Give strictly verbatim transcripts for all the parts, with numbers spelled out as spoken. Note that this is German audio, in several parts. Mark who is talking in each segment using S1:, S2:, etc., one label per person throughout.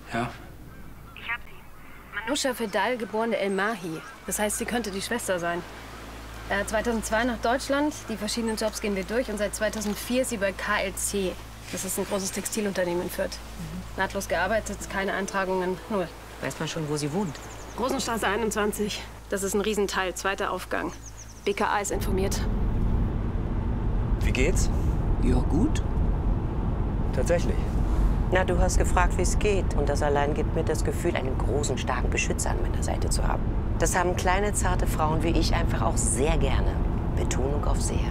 S1: Ja?
S2: Ich hab sie. Manusha Fedal, geborene El Mahi. Das heißt, sie könnte die Schwester sein. Äh, zweitausendzwei nach Deutschland, die verschiedenen Jobs gehen wir durch und seit zweitausendvier ist sie bei K L C. Das ist ein großes Textilunternehmen in Fürth. Mhm. Nahtlos gearbeitet, keine Eintragungen, null.
S3: Weiß man schon, wo sie wohnt?
S2: Rosenstraße einundzwanzig. Das ist ein Riesenteil, zweiter Aufgang. B K A ist informiert.
S1: Wie geht's?
S4: Ja, gut.
S1: Tatsächlich.
S3: Na, du hast gefragt, wie es geht. Und das allein gibt mir das Gefühl, einen großen, starken Beschützer an meiner Seite zu haben. Das haben kleine, zarte Frauen wie ich einfach auch sehr gerne. Betonung auf sehr.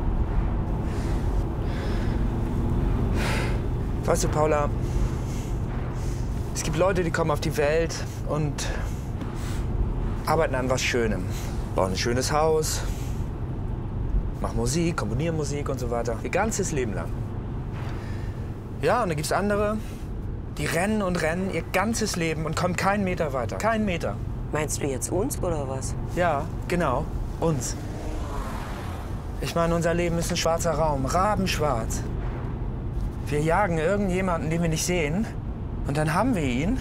S1: Weißt du, Paula, es gibt Leute, die kommen auf die Welt und arbeiten an was Schönem. Bauen ein schönes Haus, machen Musik, komponieren Musik und so weiter. Ihr ganzes Leben lang. Ja, und dann gibt's andere, die rennen und rennen ihr ganzes Leben und kommen keinen Meter weiter. Keinen Meter.
S3: Meinst du jetzt uns oder was?
S1: Ja, genau. Uns. Ich meine, unser Leben ist ein schwarzer Raum. Rabenschwarz. Wir jagen irgendjemanden, den wir nicht sehen. Und dann haben wir ihn,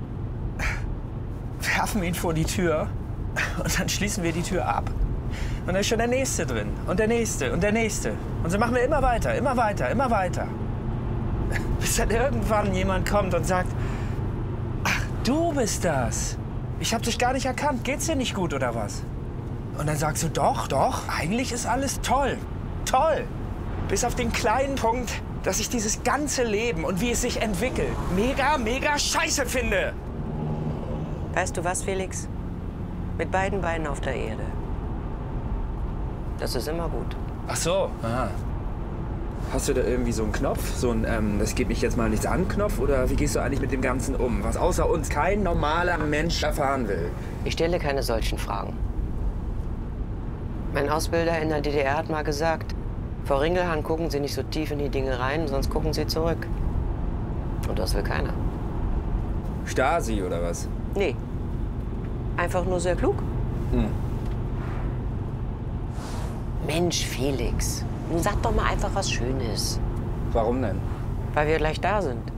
S1: werfen ihn vor die Tür und dann schließen wir die Tür ab. Und dann ist schon der Nächste drin. Und der Nächste und der Nächste. Und so machen wir immer weiter, immer weiter, immer weiter. Bis dann irgendwann jemand kommt und sagt, ach, du bist das. Ich hab dich gar nicht erkannt. Geht's dir nicht gut oder was? Und dann sagst du, doch, doch, eigentlich ist alles toll. Toll. Bis auf den kleinen Punkt, dass ich dieses ganze Leben und wie es sich entwickelt mega, mega scheiße finde.
S3: Weißt du was, Felix? Mit beiden Beinen auf der Erde. Das ist immer gut.
S1: Ach so. Aha. Hast du da irgendwie so einen Knopf? So ein, ähm, das geht mich jetzt mal nichts an Knopf? Oder wie gehst du eigentlich mit dem Ganzen um? Was außer uns kein normaler Mensch erfahren will.
S3: Ich stelle keine solchen Fragen. Mein Ausbilder in der D D R hat mal gesagt, Frau Ringelhahn, gucken Sie nicht so tief in die Dinge rein, sonst gucken Sie zurück. Und das will keiner.
S1: Stasi oder was?
S3: Nee. Einfach nur sehr klug.
S1: Hm.
S3: Mensch, Felix, nun sag doch mal einfach was Schönes.
S1: Warum denn?
S3: Weil wir gleich da sind.